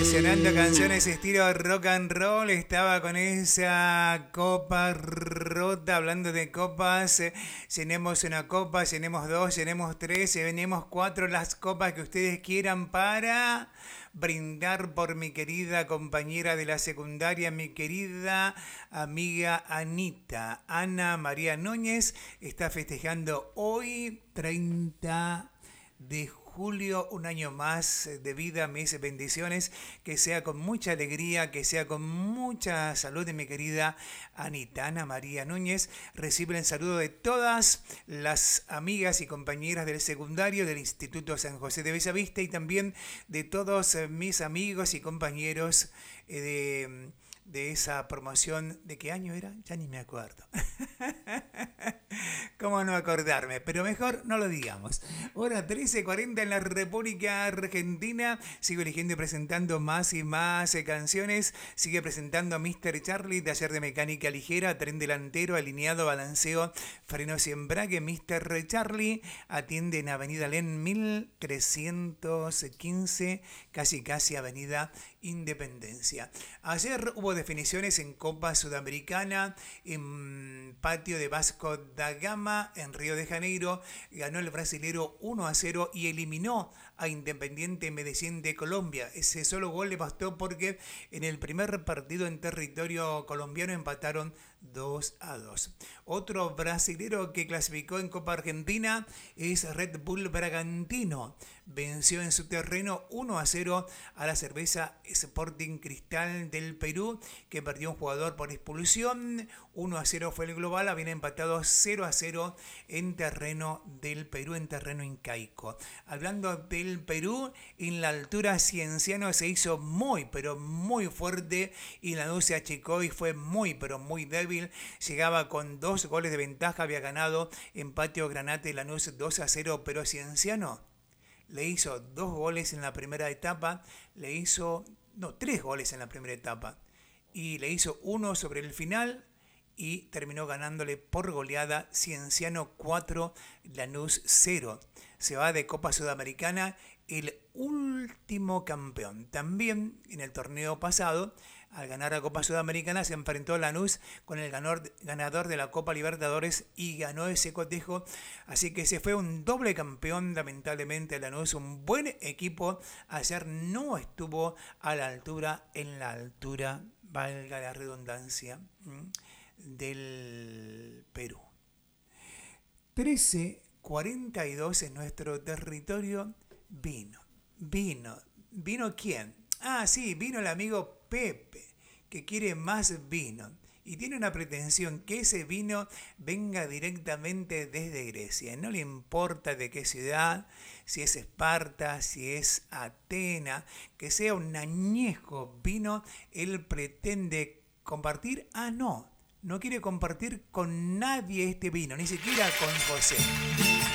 Versionando canciones estilo rock and roll, estaba con esa copa rota, hablando de copas, llenemos una copa, llenemos dos, llenemos tres, llenemos cuatro, las copas que ustedes quieran para brindar por mi querida compañera de la secundaria, mi querida amiga Anita. Ana María Núñez está festejando hoy 30 de julio, un año más de vida, mis bendiciones, que sea con mucha alegría, que sea con mucha salud de mi querida Anita. Ana María Núñez recibe el saludo de todas las amigas y compañeras del secundario del Instituto San José de Bellavista y también de todos mis amigos y compañeros de esa promoción. ¿De qué año era? Ya ni me acuerdo. ¿Cómo no acordarme? Pero mejor no lo digamos. Hora 13:40 en la República Argentina. Sigo eligiendo y presentando más y más canciones. Sigue presentando a Mr. Charlie, taller de mecánica ligera, tren delantero, alineado, balanceo, frenos y embrague. Mr. Charlie atiende en Avenida Len 1315, casi Avenida Independencia. Ayer hubo definiciones en Copa Sudamericana, en patio de Vasco da Gama, en Río de Janeiro. Ganó el brasilero 1-0 y eliminó a Independiente Medellín de Colombia. Ese solo gol le bastó porque en el primer partido en territorio colombiano empataron 2-2. Otro brasilero que clasificó en Copa Argentina es Red Bull Bragantino. Venció en su terreno 1-0 a la Cerveza Sporting Cristal del Perú, que perdió un jugador por expulsión. 1-0 fue el global, habían empatado 0-0 en terreno del Perú, en terreno incaico. Hablando del Perú, en la altura Cienciano se hizo muy, pero muy fuerte y Lanús se achicó y fue muy, pero muy débil. Llegaba con 2 goles de ventaja, había ganado en patio Granate Lanús 2-0, pero Cienciano le hizo 2 goles en la primera etapa, 3 goles en la primera etapa, y le hizo 1 sobre el final y terminó ganándole por goleada. Cienciano 4, Lanús 0. Se va de Copa Sudamericana el último campeón. También en el torneo pasado, al ganar la Copa Sudamericana, se enfrentó Lanús con el ganador de la Copa Libertadores y ganó ese cotejo. Así que se fue un doble campeón, lamentablemente Lanús, un buen equipo. Ayer no estuvo a la altura, valga la redundancia, del Perú. 13:42 en nuestro territorio. ¿Vino quién? Ah, sí, vino el amigo Pepe, que quiere más vino. Y tiene una pretensión, que ese vino venga directamente desde Grecia. No le importa de qué ciudad, si es Esparta, si es Atena, que sea un añejo vino. Él pretende compartir. No quiere compartir con nadie este vino, ni siquiera con José.